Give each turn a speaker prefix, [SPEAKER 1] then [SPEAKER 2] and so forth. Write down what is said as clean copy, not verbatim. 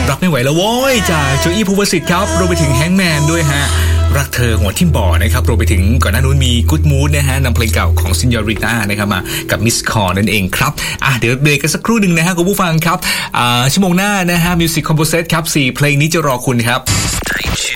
[SPEAKER 1] รับไม่ไหวแล้วโว้ยจากโจอี้ภูวสิทธิ์ครับรวมไปถึงแฮงแมนด้วยฮะรักเธอหัวทิ่มบ่อนะครับรวมไปถึงก่อนหน้านู้นมี Good Mood นะฮะนำเพลงเก่าของ Signorita นะครับมากับ Miss Call นั่นเองครับเดี๋ยวเบรกกันสักครู่นึงนะฮะคุณผู้ฟังครับชั่วโมงหน้านะฮะ Music Composite ครับ4เพลงนี้จะรอคุณครับ